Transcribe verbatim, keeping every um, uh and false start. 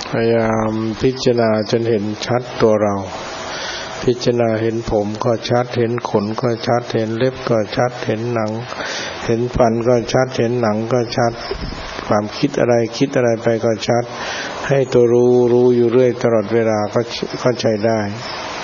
พยายามพิจารณาจนเห็นชัดตัวเราพิจารณาเห็นผมก็ชัดเห็นขนก็ชัดเห็นเล็บก็ชัดเห็นหนังเห็นฟันก็ชัดเห็นหนังก็ชัดความคิดอะไรคิดอะไรไปก็ชัดให้ตัวรู้รู้อยู่เรื่อยตลอดเวลาก็ก็ใช้ได้